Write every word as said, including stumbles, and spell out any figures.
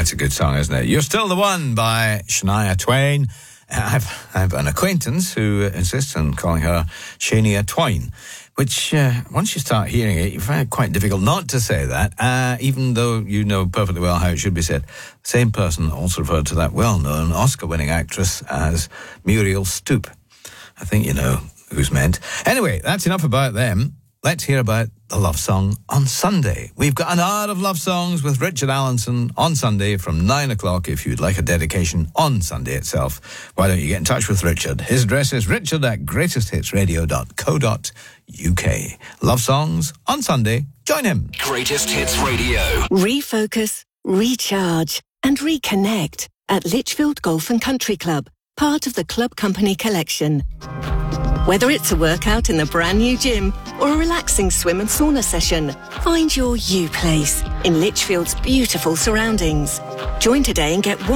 that's a good song, isn't it? You're Still the One by Shania Twain. I've, I have an acquaintance who insists on calling her Shania Twain, which, uh, once you start hearing it, you find it quite difficult not to say that, uh, even though you know perfectly well how it should be said. The same person also referred to that well-known Oscar-winning actress as Muriel Stoop. I think you know who's meant. Anyway, that's enough about them. Let's hear about the Love Song on Sunday. We've got an hour of love songs with Richard Allenson on Sunday from nine o'clock. If you'd like a dedication on Sunday itself, why don't you get in touch with Richard? His address is richard at greatest hits radio dot co dot uk. Love songs on Sunday. Join him. Greatest Hits Radio. Refocus, recharge and reconnect at Lichfield Golf and Country Club, part of the Club Company collection. Whether it's a workout in the brand new gym or a relaxing swim and sauna session, find your you place in Lichfield's beautiful surroundings. Join today and get one